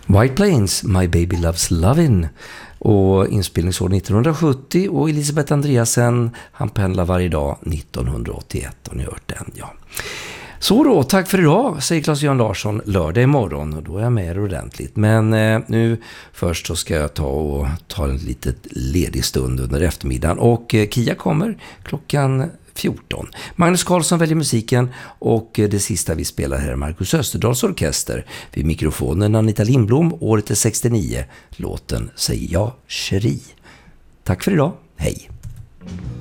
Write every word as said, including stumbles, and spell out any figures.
White Plains, My Baby Loves Lovin', och inspelningsår nittonhundrasjuttio, och Elisabeth Andreasen, Han pendlar varje dag, nittonhundraåttioett, och ni har hört den, ja. Så då, tack för idag, säger Claes-Göran Larsson. Lördag imorgon, och då är jag med er ordentligt. Men eh, nu först så ska jag ta och ta en litet ledig stund under eftermiddagen. Och eh, Kia kommer klockan fjorton. Magnus Carlsson väljer musiken, och eh, det sista vi spelar här är Marcus Österdahls orkester. Vid mikrofonen Anita Lindblom, året är sextionio. Låten säger jag, Cherie. Tack för idag, hej.